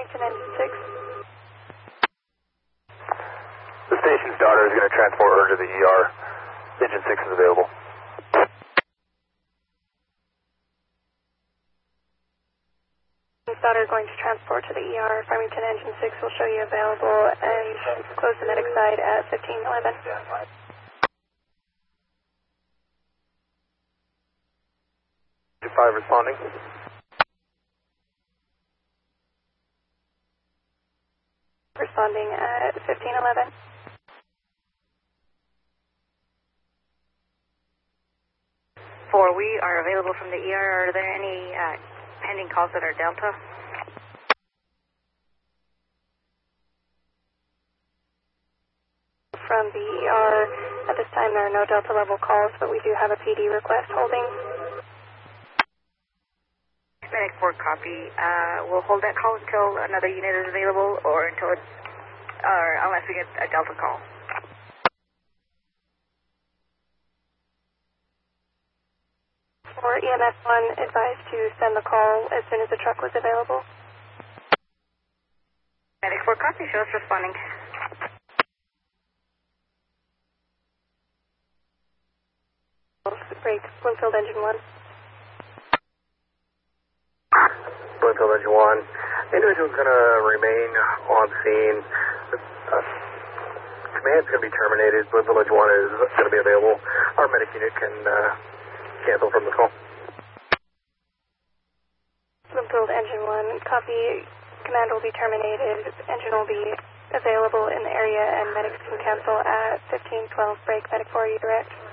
Farmington Engine 6. The station's daughter is going to transport her to the ER. Engine 6 is available. Daughter going to transport to the ER. Farmington Engine 6 will show you available and close the medic side at 1511. 5 responding. Responding at 1511. We are available from the ER. Are there any pending calls that are Delta? From the ER, at this time there are no Delta level calls, but we do have a PD request holding. Medic 4 copy. We'll hold that call until another unit is available or unless we get a Delta call. For EMS 1, advised to send the call as soon as the truck was available. Medic 4 copy, show us responding. Break, Bloomfield Engine 1. Bloomfield Engine 1. Individual's going to remain on scene. Command's going to be terminated. Bloomfield Engine 1 is going to be available. Our medic unit can cancel from the call. Bloomfield Engine 1, copy. Command will be terminated. Engine will be available in the area and medics can cancel at 1512. Break, medic 4, you direct.